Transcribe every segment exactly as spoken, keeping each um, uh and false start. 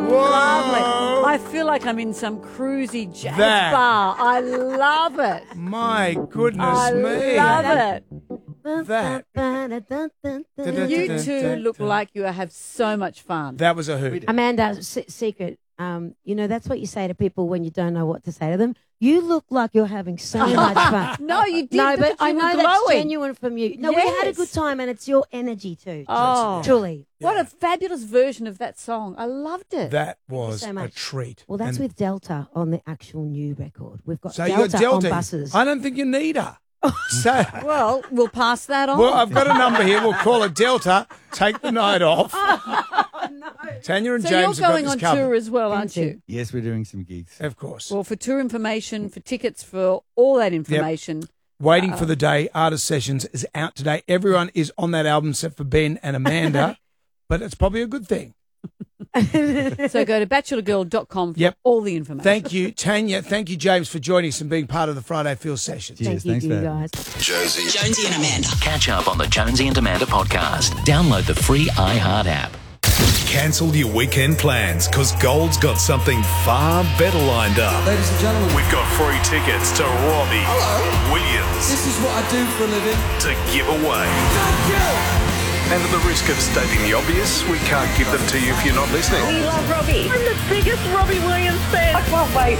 Lovely. I feel like I'm in some cruisy jazz That- bar. I love it. My goodness I me. love it. That. You two look like you have so much fun. That was a hoot. Amanda, s- secret. Um, you know, that's what you say to people when you don't know what to say to them. You look like you're having so much fun. No, you did. No, look but at you I know were that's glowing. genuine from you. No, we had a Yes. good time, and it's your energy too. Oh. Truly. What a fabulous version of that song. I loved it. That was so a much. treat. Well, that's And with Delta on the actual new record. We've got so Delta, you got Delta on buses. I don't think you need her. So, Well, we'll pass that on. well, I've got a number here. We'll call it Delta. Take the night off. Tanya and so James you're have got going this on covered. tour as well, aren't you? Yes, we're doing some gigs. Of course. Well, for tour information, for tickets, for all that information. Waiting for the Day, Artist Sessions is out today. Everyone is on that album except for Ben and Amanda, but it's probably a good thing. So go to bachelor girl dot com for Yep. all the information. Thank you, Tanya. Thank you, James, for joining us and being part of the Friday Feel Sessions. Cheers, Thank you, thanks you for having me. guys. Jonesy. Jonesy and Amanda. Catch up on the Jonesy and Amanda podcast. Download the free iHeart app. Cancel your weekend plans because Gold's got something far better lined up. Ladies and gentlemen, We've got free tickets to Robbie Williams this is what I do for a living. to give away. Thank you. And at the risk of stating the obvious, we can't give them to you if you're not listening. love Robbie. I'm the biggest Robbie Williams fan. I can't wait.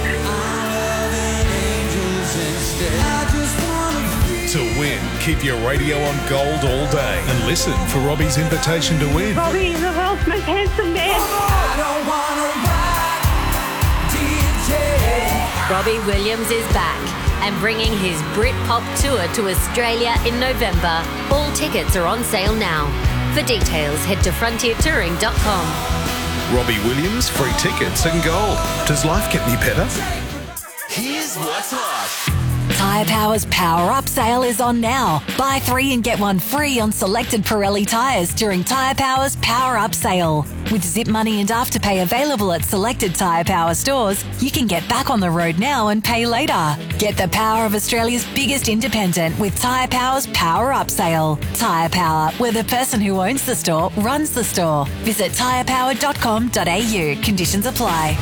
To win, keep your radio on Gold all day and listen for Robbie's invitation to win. Robbie is the world's most handsome man. Robbie Williams is back and bringing his Britpop tour to Australia in November. All tickets are on sale now. For details, head to frontier touring dot com. Robbie Williams, free tickets and Gold. Does life get any better? Here's what's hot. Tyre Power's Power Up sale is on now. Buy three and get one free on selected Pirelli tyres during Tyre Power's Power Up sale. With Zip Money and Afterpay available at selected Tyre Power stores, you can get back on the road now and pay later. Get the power of Australia's biggest independent with Tyre Power's Power Up sale. Tyre Power, where the person who owns the store runs the store. Visit tyre power dot com dot a u. Conditions apply.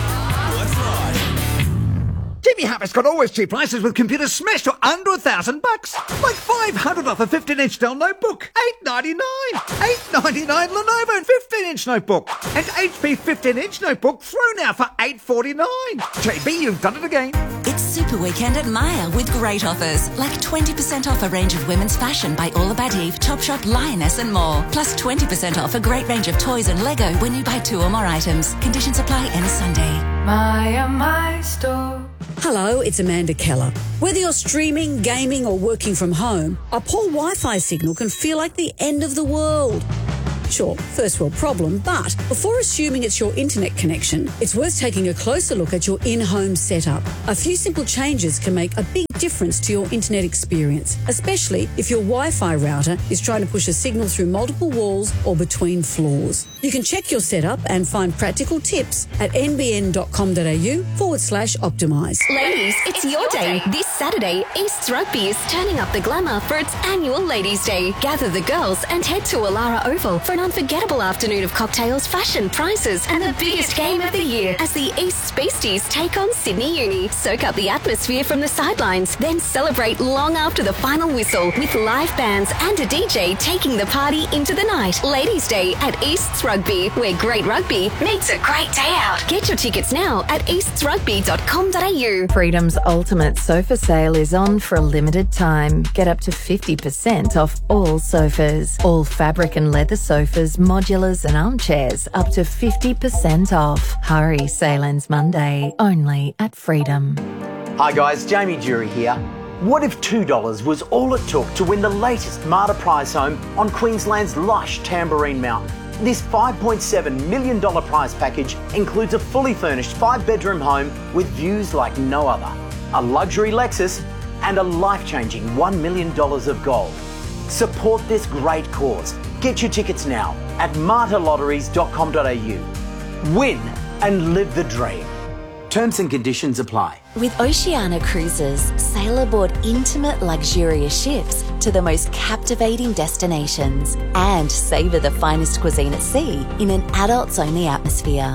Jimmy Harris got always cheap prices with computers smashed to under a thousand bucks. Like five hundred off a fifteen inch Dell notebook, eight ninety-nine. eight ninety-nine Lenovo fifteen inch notebook, and H P fifteen inch notebook through now for eight forty-nine. J B, you've done it again. It's Super Weekend at Maya with great offers, like twenty percent off a range of women's fashion by All About Eve, Topshop, Lioness and more. Plus twenty percent off a great range of toys and Lego when you buy two or more items. Conditions apply any Sunday. Maya, my store. Hello, it's Amanda Keller. Whether you're streaming, gaming or working from home, a poor Wi-Fi signal can feel like the end of the world. Sure, first world problem, but before assuming it's your internet connection, it's worth taking a closer look at your in-home setup. A few simple changes can make a big difference to your internet experience, especially if your Wi-Fi router is trying to push a signal through multiple walls or between floors. You can check your setup and find practical tips at nbn.com.au forward slash optimise. Ladies, it's your day. This Saturday, East's Rugby is turning up the glamour for its annual Ladies' Day. Gather the girls and head to Alara Oval for an unforgettable afternoon of cocktails, fashion, prizes, and the biggest game of the year as the East's Beasties take on Sydney Uni. Soak up the atmosphere from the sidelines, then celebrate long after the final whistle with live bands and a D J taking the party into the night. Ladies' Day at East's Rugby, where great rugby meets a great day out. Get your tickets now at easts rugby dot com dot a u. Freedom's ultimate sofa sale is on for a limited time. Get up to fifty percent off all sofas. All fabric and leather sofas, modulars and armchairs up to fifty percent off. Hurry, sale ends Monday, only at Freedom. Hi guys, Jamie Jury here. What if two dollars was all it took to win the latest Marta prize home on Queensland's lush Tambourine Mountain? This five point seven million dollars prize package includes a fully furnished five-bedroom home with views like no other, a luxury Lexus, and a life-changing one million dollars of gold. Support this great cause. Get your tickets now at marta lotteries dot com dot a u. Win and live the dream. Terms and conditions apply. With Oceania Cruises, sail aboard intimate, luxurious ships to the most captivating destinations and savour the finest cuisine at sea in an adults-only atmosphere.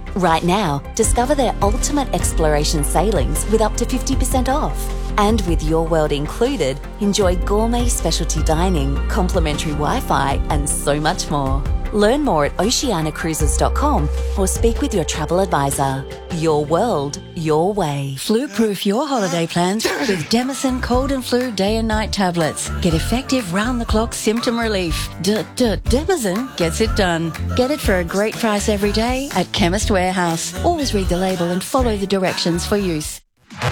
Right now, discover their ultimate exploration sailings with up to fifty percent off. And with Your World included, enjoy gourmet specialty dining, complimentary Wi-Fi, and so much more. Learn more at oceania cruises dot com or speak with your travel advisor. Your world, your way. Flu-proof your holiday plans with Demison Cold and Flu Day and Night tablets. Get effective round-the-clock symptom relief. D-d-Demison gets it done. Get it for a great price every day at Chemist Warehouse. Always read the label and follow the directions for use.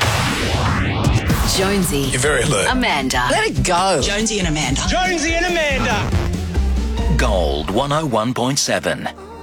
Jonesy. You're very alert. Amanda. Let it go. Jonesy and Amanda. Jonesy and Amanda. Gold one oh one point seven.